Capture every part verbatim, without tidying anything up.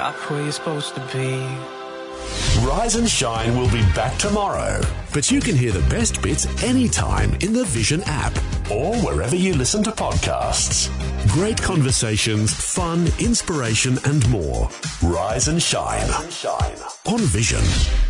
stop where you're supposed to be. Rise and Shine will be back tomorrow, but you can hear the best bits anytime in the Vision app or wherever you listen to podcasts. Great conversations, fun, inspiration and more. Rise and Shine, Rise and Shine. On Vision.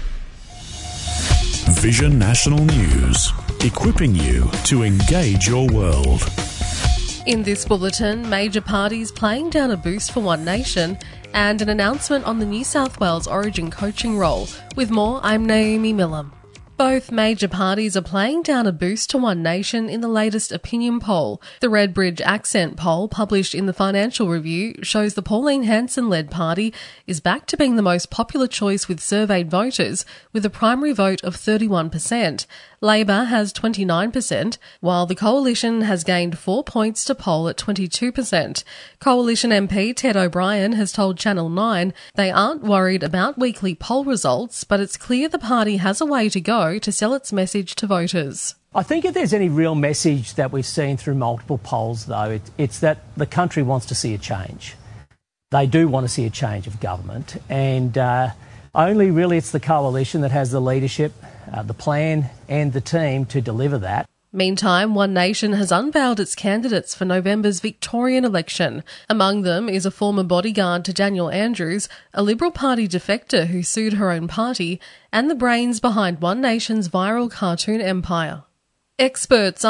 Vision National News, equipping you to engage your world. In this bulletin, major parties playing down a boost for One Nation and an announcement on the New South Wales Origin coaching role. With more, I'm Naomi Miller. Both major parties are playing down a boost to One Nation in the latest opinion poll. The Redbridge Accent poll, published in the Financial Review, shows the Pauline Hanson-led party is back to being the most popular choice with surveyed voters, with a primary vote of thirty-one percent. Labor has twenty-nine percent, while the Coalition has gained four points to poll at twenty-two percent. Coalition M P Ted O'Brien has told Channel nine they aren't worried about weekly poll results, but it's clear the party has a way to go to sell its message to voters. I think if there's any real message that we've seen through multiple polls, though, it, it's that the country wants to see a change. They do want to see a change of government, and uh, only really it's the Coalition that has the leadership, uh, the plan and the team to deliver that. Meantime, One Nation has unveiled its candidates for November's Victorian election. Among them is a former bodyguard to Daniel Andrews, a Liberal Party defector who sued her own party, and the brains behind One Nation's viral cartoon empire. Experts